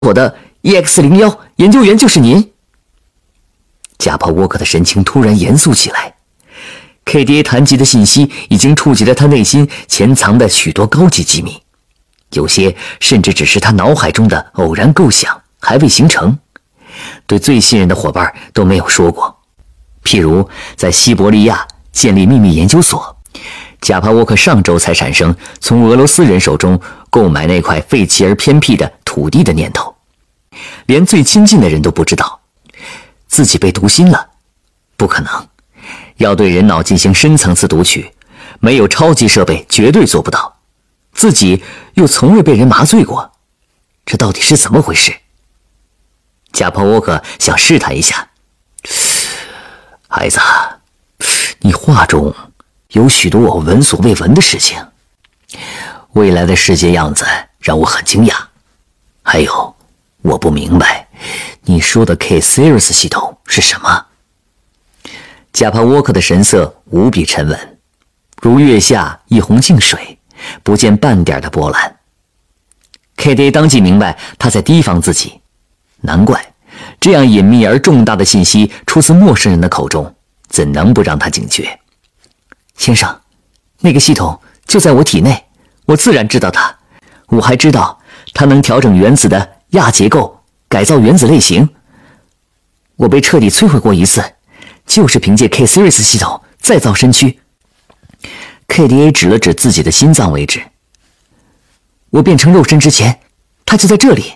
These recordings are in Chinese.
我的 EX01 研究员就是您。贾帕沃克的神情突然严肃起来。KDA 谈及的信息已经触及了他内心潜藏的许多高级机密，有些甚至只是他脑海中的偶然构想，还未形成，对最信任的伙伴都没有说过。譬如在西伯利亚建立秘密研究所，贾帕沃克上周才产生从俄罗斯人手中购买那块废弃而偏僻的土地的念头，连最亲近的人都不知道自己被读心了。不可能，要对人脑进行深层次读取，没有超级设备绝对做不到，自己又从未被人麻醉过，这到底是怎么回事？贾帕沃克想试探一下。孩子，你话中有许多我闻所未闻的事情，未来的世界样子让我很惊讶。还有，我不明白你说的 K-Series 系统是什么？贾帕沃克的神色无比沉稳，如月下一泓静水，不见半点的波澜。KDA 当即明白他在提防自己，难怪这样隐秘而重大的信息出自陌生人的口中，怎能不让他警觉？先生，那个系统就在我体内，我自然知道它。我还知道它能调整原子的亚结构，改造原子类型。我被彻底摧毁过一次，就是凭借 K-Series 系统再造身躯。KDA 指了指自己的心脏位置。我变成肉身之前，它就在这里。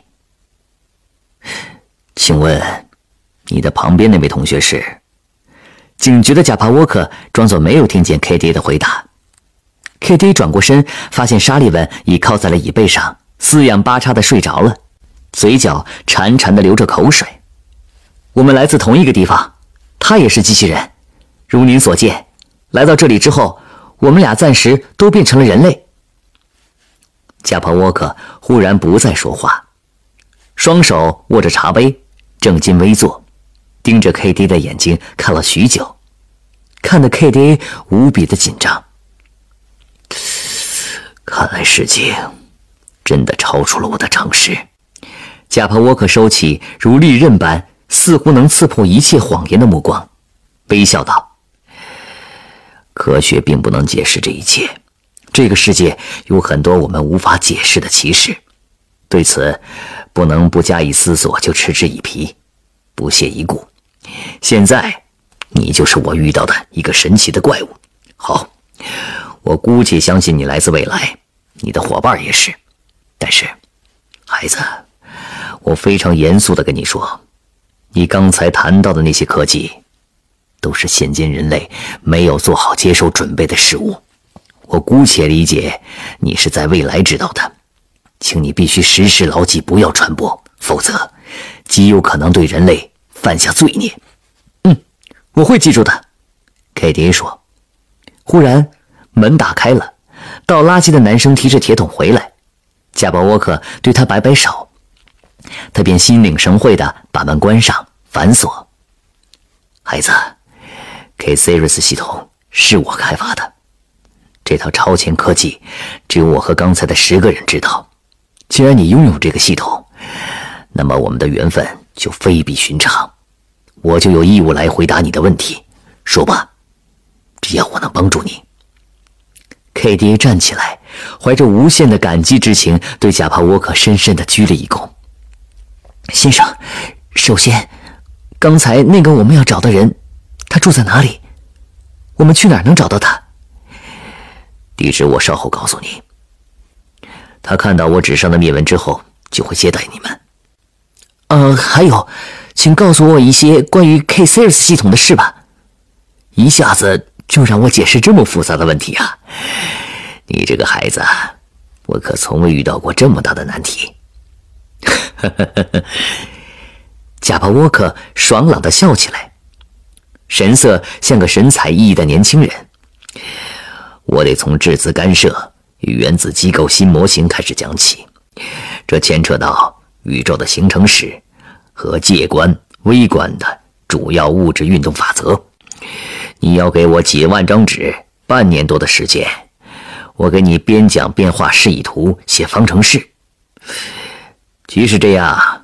请问，你的旁边那位同学是？警觉的贾帕沃克装作没有听见 KDA 的回答。KDA 转过身，发现沙利文已靠在了椅背上，四仰八叉的睡着了，嘴角潺潺的流着口水。我们来自同一个地方，他也是机器人。如您所见，来到这里之后，我们俩暂时都变成了人类。贾帕沃克忽然不再说话，双手握着茶杯，正襟危坐，盯着 KDA 的眼睛看了许久，看得 KDA 无比的紧张。看来事情真的超出了我的常识。贾帕沃克收起如利刃般似乎能刺破一切谎言的目光，微笑道：科学并不能解释这一切，这个世界有很多我们无法解释的奇事，对此不能不加以思索就嗤之以鼻，不屑一顾。现在你就是我遇到的一个神奇的怪物。好，我姑且相信你来自未来，你的伙伴也是。但是孩子，我非常严肃地跟你说，你刚才谈到的那些科技都是现今人类没有做好接受准备的事物。我姑且理解你是在未来知道的，请你必须时时牢记，不要传播，否则极有可能对人类犯下罪孽。我会记住的，KDA 说。忽然门打开了，倒垃圾的男生提着铁桶回来，贾巴沃克对他摆摆手，他便心领神会地把门关上反锁。孩子， K-Series 系统是我开发的，这套超前科技只有我和刚才的10个人知道。既然你拥有这个系统，那么我们的缘分就非比寻常，我就有义务来回答你的问题。说吧，只要我能帮助你。KDA 站起来，怀着无限的感激之情，对贾帕沃克深深地鞠了一躬。先生，首先，刚才那个我们要找的人，他住在哪里？我们去哪儿能找到他？地址我稍后告诉你。他看到我纸上的密文之后，就会接待你们。还有，请告诉我一些关于 K-Series 系统的事吧。一下子就让我解释这么复杂的问题啊！你这个孩子，我可从未遇到过这么大的难题。贾帕沃克爽朗地笑起来，神色像个神采奕奕的年轻人。我得从质子干涉与原子机构新模型开始讲起，这牵扯到宇宙的形成史和介观、微观的主要物质运动法则。你要给我几万张纸，半年多的时间，我给你编讲变化示意图，写方程式。 即使这样，